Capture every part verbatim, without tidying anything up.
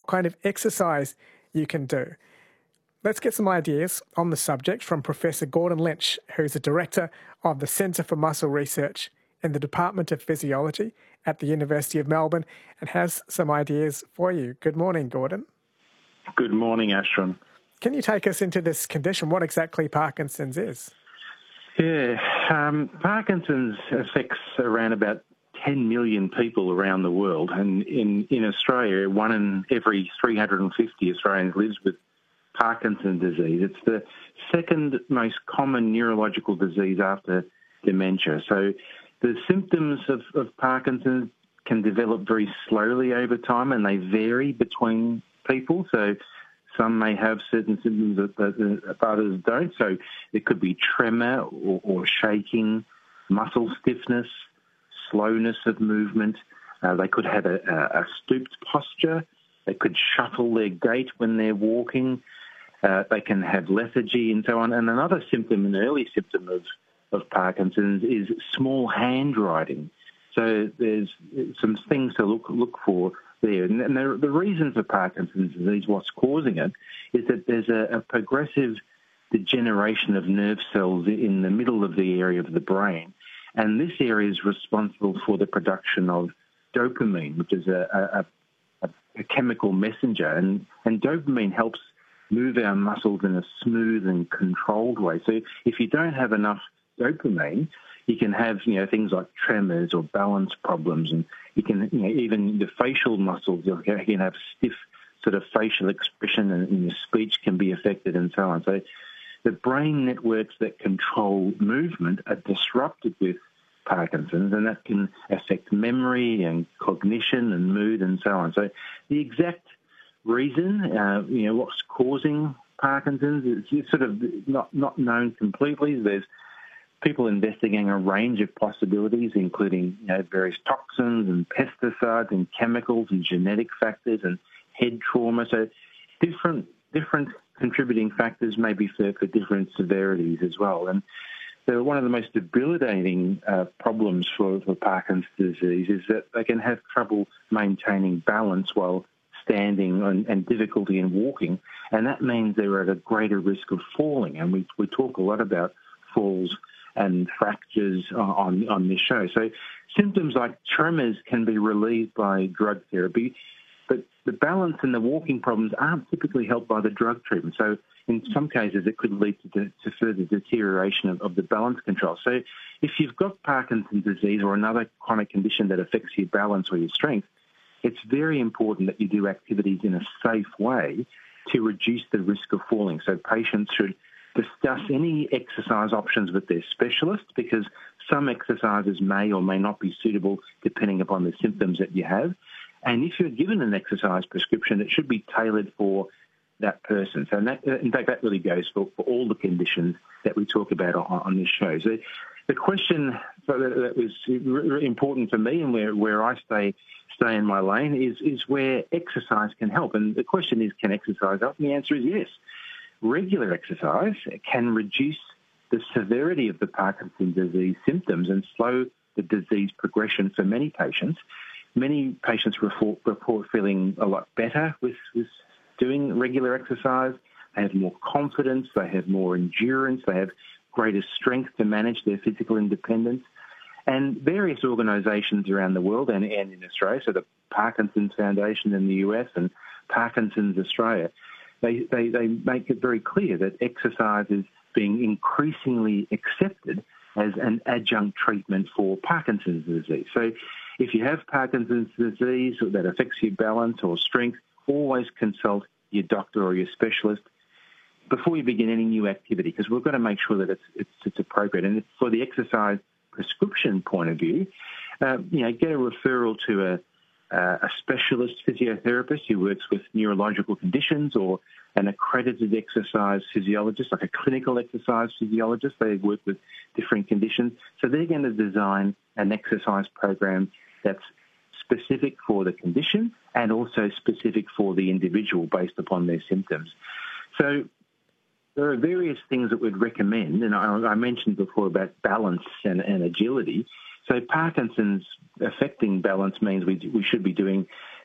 kind of exercise you can do. Let's get some ideas on the subject from Professor Gordon Lynch, who's the Director of the Centre for Muscle Research in the Department of Physiology at the University of Melbourne, and has some ideas for you. Good morning, Gordon. Good morning, Ashton. Can you take us into this condition, what exactly Parkinson's is? Yeah, um, Parkinson's affects around about ten million people around the world, and in, in Australia, one in every three hundred fifty Australians lives with Parkinson's disease. It's the second most common neurological disease after dementia. So the symptoms of, of Parkinson's can develop very slowly over time, and they vary between people. So some may have certain symptoms that, that others don't. So it could be tremor or, or shaking, muscle stiffness, slowness of movement. Uh, they could have a, a, a stooped posture. They could shuffle their gait when they're walking. Uh, they can have lethargy and so on. And another symptom, an early symptom of, of Parkinson's, is small handwriting. So there's some things to look look for there. And the, the reason for Parkinson's disease, what's causing it, is that there's a, a progressive degeneration of nerve cells in the middle of the area of the brain. And this area is responsible for the production of dopamine, which is a, a, a, a chemical messenger. And, and dopamine helps move our muscles in a smooth and controlled way. So if you don't have enough dopamine, you can have, you know, things like tremors or balance problems, and you can, you know, even the facial muscles, you can have stiff sort of facial expression, and, and your speech can be affected and so on. So the brain networks that control movement are disrupted with Parkinson's, and that can affect memory and cognition and mood and so on. So the exact reason, uh, you know, what's causing Parkinson's is sort of not, not known completely. There's people investigating a range of possibilities, including, you know, various toxins and pesticides and chemicals and genetic factors and head trauma. So different different contributing factors may be for, for different severities as well. And so one of the most debilitating uh, problems for, for Parkinson's disease is that they can have trouble maintaining balance while standing and, and difficulty in walking, and that means they're at a greater risk of falling. And we, we talk a lot about falls and fractures on, on this show. So symptoms like tremors can be relieved by drug therapy, but the balance and the walking problems aren't typically helped by the drug treatment. So in some cases, it could lead to, to further deterioration of, of the balance control. So if you've got Parkinson's disease or another chronic condition that affects your balance or your strength, it's very important that you do activities in a safe way to reduce the risk of falling. So patients should discuss any exercise options with their specialist, because some exercises may or may not be suitable depending upon the symptoms that you have. And if you're given an exercise prescription, it should be tailored for that person. So that, in fact, that really goes for, for all the conditions that we talk about on, on this show. So the question that was really important for me, and where, where I stay stay in my lane, is, is where exercise can help. And the question is, can exercise help? And the answer is yes. Regular exercise can reduce the severity of the Parkinson's disease symptoms and slow the disease progression for many patients. Many patients report, report feeling a lot better with, with doing regular exercise. They have more confidence, they have more endurance, they have greater strength to manage their physical independence. And various organisations around the world and, and in Australia, so the Parkinson's Foundation in the U S and Parkinson's Australia, They, they, they make it very clear that exercise is being increasingly accepted as an adjunct treatment for Parkinson's disease. So if you have Parkinson's disease that affects your balance or strength, always consult your doctor or your specialist before you begin any new activity, because we've got to make sure that it's, it's, it's appropriate. And for the exercise prescription point of view, uh, you know, get a referral to a Uh, a specialist physiotherapist who works with neurological conditions, or an accredited exercise physiologist, like a clinical exercise physiologist. They work with different conditions. So they're going to design an exercise program that's specific for the condition and also specific for the individual based upon their symptoms. So there are various things that we'd recommend, and I, I mentioned before about balance and, and agility. So Parkinson's affecting balance means we we should be doing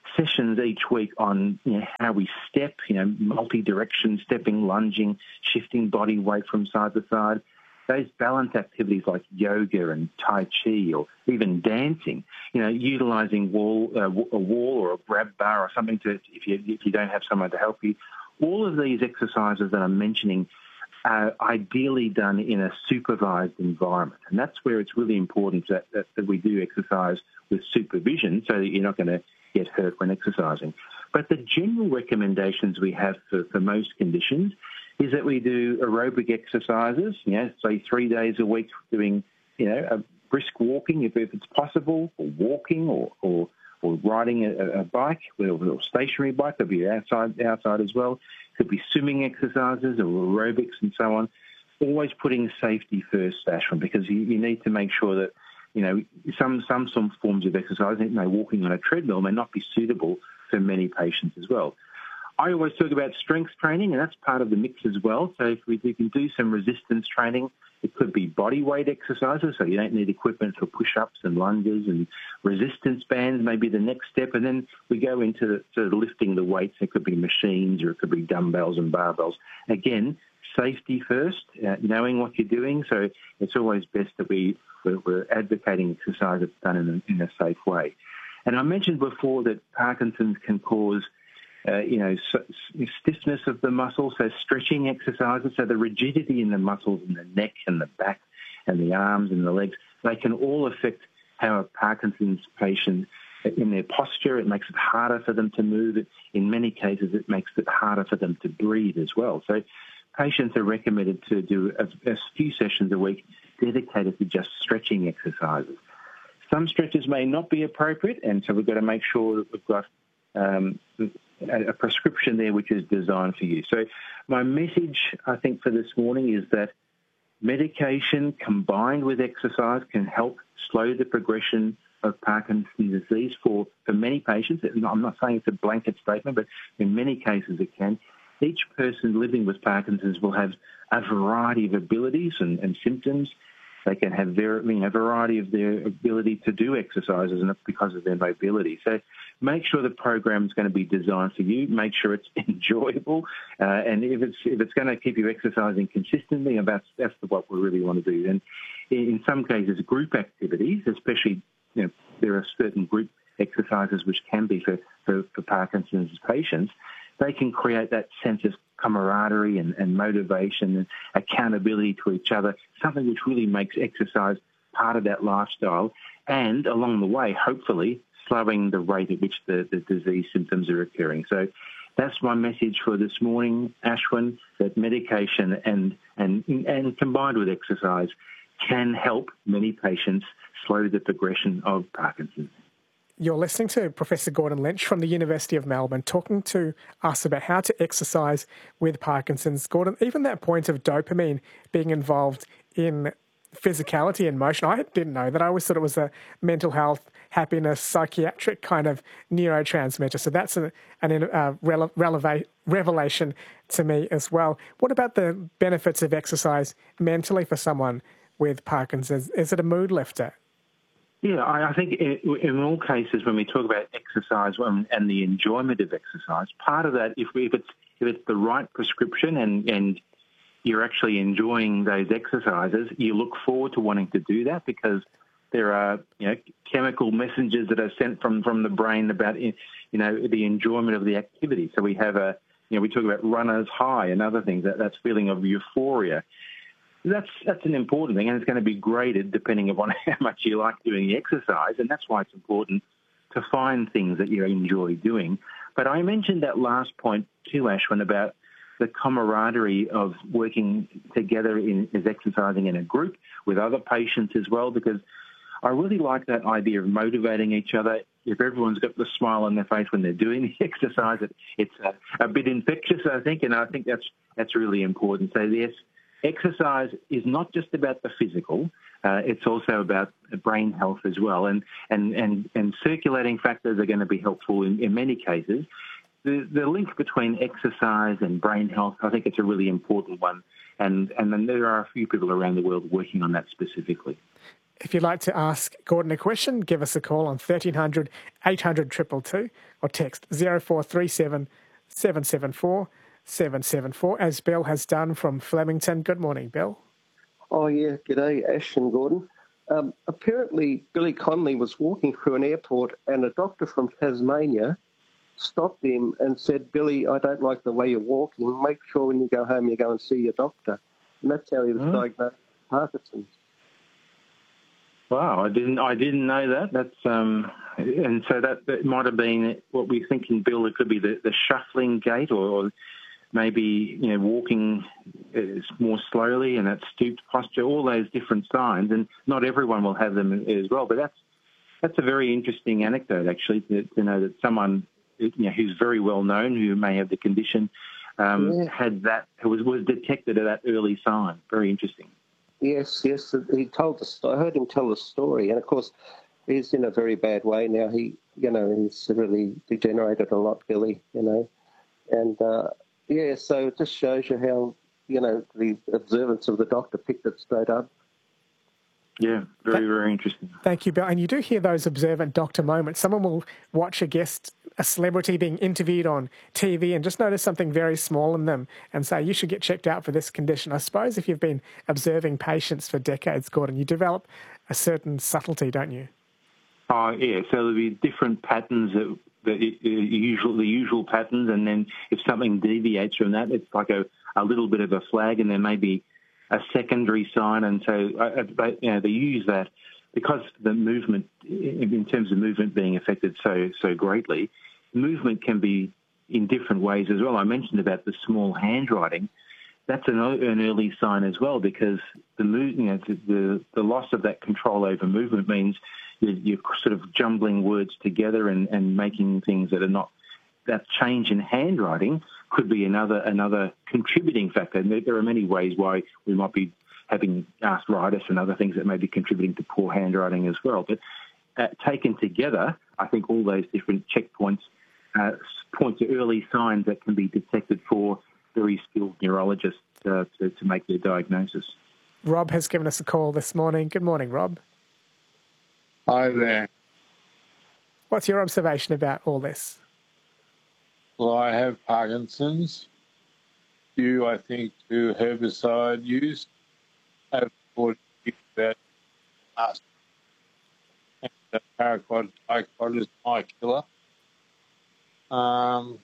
sessions each week on, you know, how we step, you know, multi-direction stepping, lunging, shifting body weight from side to side. Those balance activities like yoga and Tai Chi or even dancing, you know, utilising wall, uh, a wall or a grab bar or something to, if you, if you don't have someone to help you. All of these exercises that I'm mentioning are ideally done in a supervised environment. And that's where it's really important that, that, that we do exercise with supervision so that you're not going to get hurt when exercising. But the general recommendations we have for, for most conditions is that we do aerobic exercises, you know, say three days a week doing, you know, a brisk walking if, if it's possible, or walking or, or, or riding a, a bike, or a stationary bike, could be outside, outside as well. Could be swimming exercises or aerobics and so on. Always putting safety first, Ashwin, because you, you need to make sure that, you know, some, some, some forms of exercise, you know, walking on a treadmill may not be suitable for many patients as well. I always talk about strength training, and that's part of the mix as well. So if we, we can do some resistance training, it could be body weight exercises, so you don't need equipment for push-ups and lunges, and resistance bands may be the next step. And then we go into sort of lifting the weights. It could be machines or it could be dumbbells and barbells. Again, safety first, uh, knowing what you're doing. So it's always best that we, we're, we're advocating exercise that's done in a, in a safe way. And I mentioned before that Parkinson's can cause Uh, you know, stiffness of the muscle, so stretching exercises, so the rigidity in the muscles in the neck and the back and the arms and the legs, they can all affect how a Parkinson's patient, in their posture, it makes it harder for them to move. It, in many cases, it makes it harder for them to breathe as well. So patients are recommended to do a, a few sessions a week dedicated to just stretching exercises. Some stretches may not be appropriate, and so we've got to make sure that we've got um, a prescription there which is designed for you. So my message, I think, for this morning is that medication combined with exercise can help slow the progression of Parkinson's disease for, for many patients. I'm not saying it's a blanket statement, but in many cases it can. Each person living with Parkinson's will have a variety of abilities and, and symptoms. They can have ver- I mean, a variety of their ability to do exercises, and it's because of their mobility. So make sure the program is going to be designed for you. Make sure it's enjoyable, uh, and if it's if it's going to keep you exercising consistently, and that's that's what we really want to do. And in some cases, group activities, especially, you know, there are certain group exercises which can be for, for, for Parkinson's patients. They can create that sense of camaraderie and, and motivation and accountability to each other, something which really makes exercise part of that lifestyle, and along the way, hopefully, slowing the rate at which the, the disease symptoms are occurring. So that's my message for this morning, Ashwin, that medication and, and, and combined with exercise can help many patients slow the progression of Parkinson's. You're listening to Professor Gordon Lynch from the University of Melbourne talking to us about how to exercise with Parkinson's. Gordon, even that point of dopamine being involved in physicality and motion, I didn't know that. I always thought it was a mental health, happiness, psychiatric kind of neurotransmitter. So that's a, an uh, rele- releva- revelation to me as well. What about the benefits of exercise mentally for someone with Parkinson's? Is it a mood lifter? Yeah, I think in all cases when we talk about exercise and the enjoyment of exercise, part of that, if, we, if it's if it's the right prescription and, and you're actually enjoying those exercises, you look forward to wanting to do that because there are, you know, chemical messages that are sent from, from the brain about, you know, the enjoyment of the activity. So we have a, you know, we talk about runner's high and other things, that, that feeling of euphoria. That's that's an important thing, and it's going to be graded depending upon how much you like doing the exercise, and that's why it's important to find things that you enjoy doing. But I mentioned that last point too, Ashwin, about the camaraderie of working together in, as exercising in a group with other patients as well, because I really like that idea of motivating each other. If everyone's got the smile on their face when they're doing the exercise, it, it's a, a bit infectious, I think, and I think that's that's really important. So yes, exercise is not just about the physical, uh, it's also about brain health as well. And, and, and, and circulating factors are going to be helpful in, in many cases. The, the link between exercise and brain health, I think it's a really important one. And, and then there are a few people around the world working on that specifically. If you'd like to ask Gordon a question, give us a call on thirteen hundred, eight hundred, two two two or text zero four three seven, seven seven four, seven seven four, as Bill has done from Flemington. Good morning, Bill. Oh, yeah. G'day, Ash and Gordon. Um, apparently, Billy Connolly was walking through an airport and a doctor from Tasmania stopped him and said, Billy, I don't like the way you're walking. Make sure when you go home you go and see your doctor. And that's how he was oh. diagnosed with Parkinson's. Wow, I didn't I didn't know that. That's um, and so that, that might have been what we're thinking, Bill. It could be the, the shuffling gait, or, or maybe you know walking more slowly and that stooped posture. All those different signs, and not everyone will have them as well. But that's that's a very interesting anecdote, actually, to, to know that someone you know, who's very well known, who may have the condition, um, yeah. had that was was detected at that early sign. Very interesting. Yes, yes. He told the story. I heard him tell the story, and of course, he's in a very bad way now. He, you know, he's really degenerated a lot, Billy. You know, and uh, yeah. So it just shows you how you know the observance of the doctor picked it straight up. Yeah, very, very interesting. Thank you, Bill. And you do hear those observant doctor moments. Someone will watch a guest, a celebrity being interviewed on T V and just notice something very small in them and say, you should get checked out for this condition. I suppose if you've been observing patients for decades, Gordon, you develop a certain subtlety, don't you? Oh, yeah. So there'll be different patterns, that, that usual, the usual patterns, and then if something deviates from that, it's like a, a little bit of a flag, and there may be a secondary sign, and so uh, they, you know, they use that because the movement, in terms of movement being affected so so greatly, movement can be in different ways as well. I mentioned about the small handwriting. That's an, an early sign as well, because the, move, you know, the the loss of that control over movement means you're, you're sort of jumbling words together and, and making things that are not. That change in handwriting could be another another contributing factor. And there are many ways why we might be having arthritis and other things that may be contributing to poor handwriting as well. But uh, taken together, I think all those different checkpoints uh, point to early signs that can be detected for very skilled neurologists uh, to, to make their diagnosis. Rob has given us a call this morning. Good morning, Rob. Hi there. What's your observation about all this? Well, I have Parkinson's, due, I think, to herbicide use. I have thought about us. And the paraquat dicot is my killer. Um,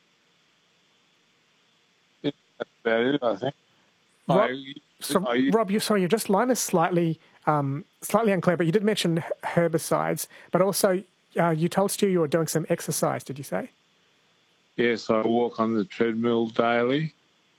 that's about it, I think. Rob, I, so, I, Rob, you sorry, your just line is slightly um, slightly unclear, but you did mention herbicides, but also uh, you told Stu you were doing some exercise, did you say? Yes, I walk on the treadmill daily.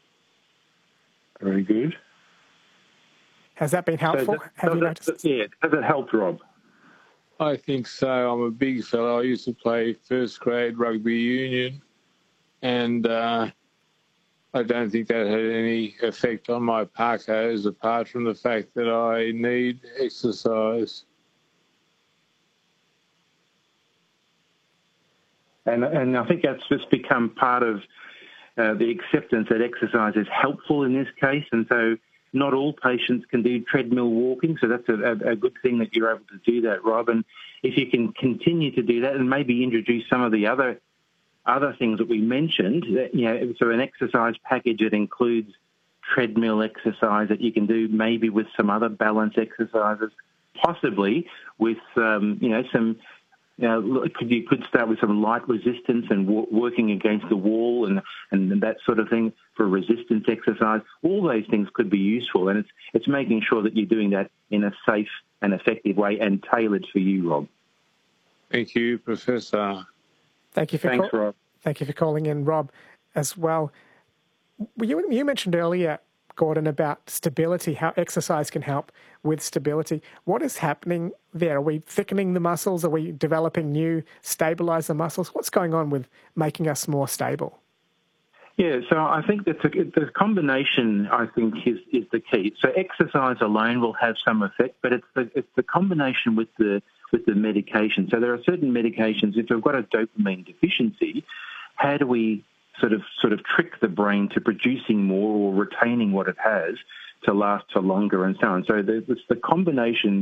Very good. Has that been helpful? So that, Have you that, noticed? Yeah, has it helped, Rob? I think so. I'm a big fellow. I used to play first grade rugby union, and uh, I don't think that had any effect on my Parkos, apart from the fact that I need exercise. And, and I think that's just become part of uh, the acceptance that exercise is helpful in this case. And so not all patients can do treadmill walking. So that's a, a, a good thing that you're able to do that, Rob. And if you can continue to do that and maybe introduce some of the other other things that we mentioned, that, you know, so an exercise package that includes treadmill exercise that you can do maybe with some other balance exercises, possibly with, um, you know, some... You know, could you could start with some light resistance and w- working against the wall and, and that sort of thing for resistance exercise. All those things could be useful, and it's it's making sure that you're doing that in a safe and effective way and tailored for you, Rob. Thank you, Professor. Thank you for Thanks, call- Rob. Thank you for calling in, Rob, as well. You you mentioned earlier, Gordon, about stability, how exercise can help with stability. What is happening there? Are we thickening the muscles? Are we developing new stabilizer muscles? What's going on with making us more stable? Yeah, so I think that the combination, I think, is, is the key. So exercise alone will have some effect, but it's the, it's the combination with the with the medication. So there are certain medications, if we've got a dopamine deficiency, how do we sort of sort of trick the brain to producing more or retaining what it has to last for longer and so on. So there's the combination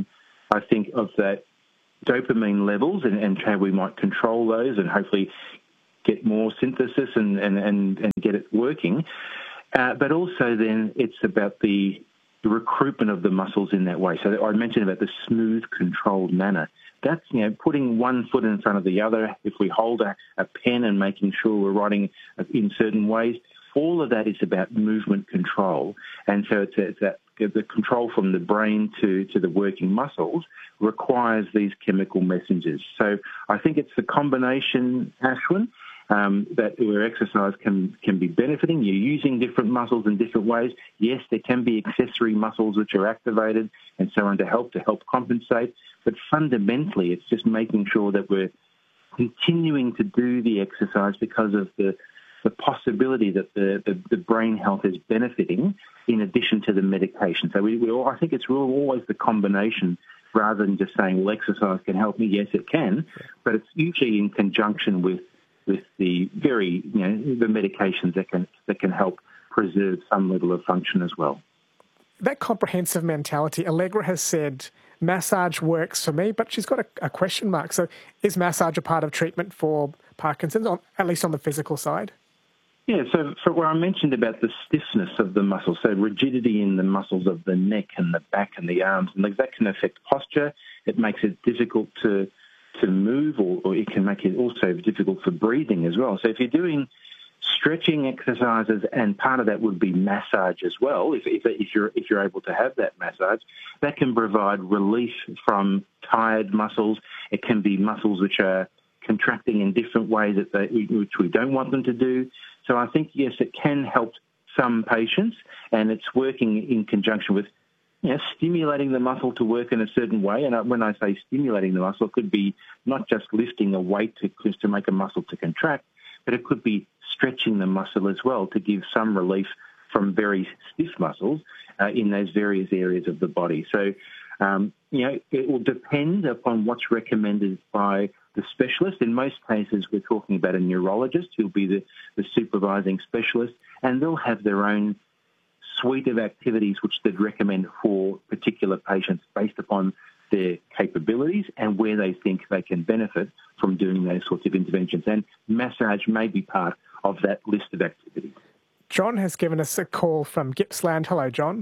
I think, of that dopamine levels and, and how we might control those and hopefully get more synthesis and, and, and, and get it working. Uh, but also then it's about the, the recruitment of the muscles in that way. So I mentioned about the smooth, controlled manner. That's, you know, putting one foot in front of the other. If we hold a, a pen and making sure we're writing in certain ways, all of that is about movement control. And so it's, it's that the control from the brain to, to the working muscles requires these chemical messengers. So I think it's the combination, Ashwin, um, that where exercise can, can be benefiting. You're using different muscles in different ways. Yes, there can be accessory muscles which are activated and so on to help to help compensate. But fundamentally, it's just making sure that we're continuing to do the exercise because of the the possibility that the, the, the brain health is benefiting in addition to the medication. So we, we all, I think it's really always the combination rather than just saying, well, exercise can help me. Yes, it can, but it's usually in conjunction with, with the very, you know, the medications that can, that can help preserve some level of function as well. That comprehensive mentality, Allegra has said, massage works for me, but she's got a, a question mark. So is massage a part of treatment for Parkinson's, on, at least on the physical side? Yeah, so for what I mentioned about the stiffness of the muscles, so rigidity in the muscles of the neck and the back and the arms, and that can affect posture. It makes it difficult to to move, or, or it can make it also difficult for breathing as well. So if you're doing stretching exercises, and part of that would be massage as well, if, if, if you're if you're able to have that massage, that can provide relief from tired muscles. It can be muscles which are contracting in different ways that they, which we don't want them to do. So I think, yes, it can help some patients, and it's working in conjunction with, you know, stimulating the muscle to work in a certain way. And when I say stimulating the muscle, it could be not just lifting a weight to, to make a muscle to contract, but it could be stretching the muscle as well to give some relief from very stiff muscles uh, in those various areas of the body. So, um, you know, it will depend upon what's recommended by the specialist. In most cases, we're talking about a neurologist who'll be the, the supervising specialist, and they'll have their own suite of activities which they'd recommend for particular patients based upon their capabilities and where they think they can benefit from doing those sorts of interventions. And massage may be part of that list of activities. John has given us a call from Gippsland. Hello, John.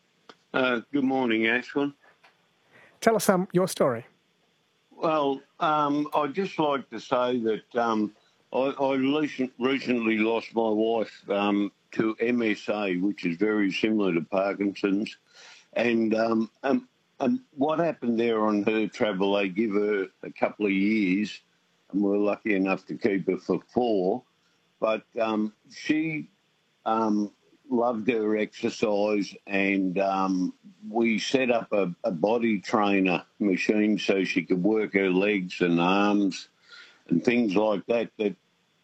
Uh, good morning, Ashwin. Tell us um, your story. Well, um, I'd just like to say that um, I, I recent, recently lost my wife um, to M S A, which is very similar to Parkinson's. And, um, um, and what happened there on her travel, they give her a couple of years, and we're lucky enough to keep her for four. But um, she um, loved her exercise, and um, we set up a, a body trainer machine so she could work her legs and arms and things like that. That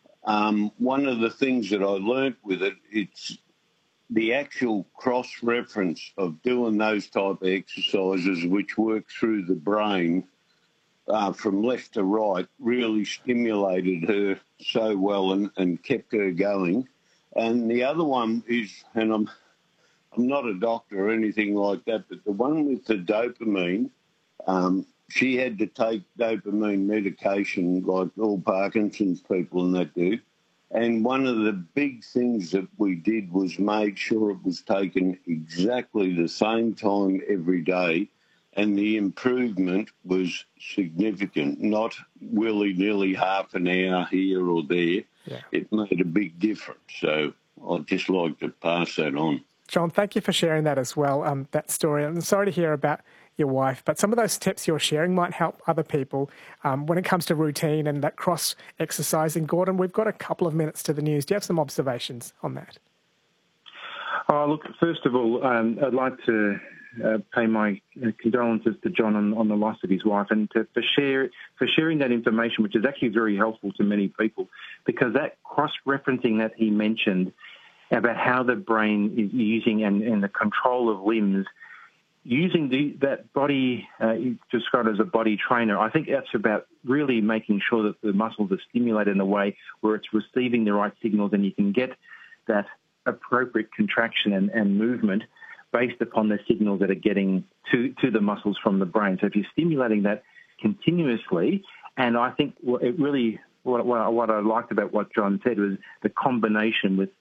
um, one of the things that I learnt with it, it's the actual cross-reference of doing those type of exercises which work through the brain uh, from left to right really stimulated her so well and, and kept her going. And the other one is, and I'm I'm not a doctor or anything like that, but the one with the dopamine, um, she had to take dopamine medication like all Parkinson's people and that do. And one of the big things that we did was made sure it was taken exactly the same time every day, and the improvement was significant, not willy-nilly half an hour here or there. Yeah. It made a big difference. So I'd just like to pass that on. John, thank you for sharing that as well, um, that story. I'm sorry to hear about your wife, but some of those tips you're sharing might help other people um, when it comes to routine and that cross-exercising. Gordon, we've got a couple of minutes to the news. Do you have some observations on that? Oh, look, first of all, um, I'd like to uh, pay my condolences to John on, on the loss of his wife, and to, for, share, for sharing that information, which is actually very helpful to many people, because that cross-referencing that he mentioned about how the brain is using and, and the control of limbs, using the, that body, uh, described as a body trainer, I think that's about really making sure that the muscles are stimulated in a way where it's receiving the right signals and you can get that appropriate contraction and, and movement based upon the signals that are getting to, to the muscles from the brain. So if you're stimulating that continuously, and I think it really, what, what, what I liked about what John said was the combination with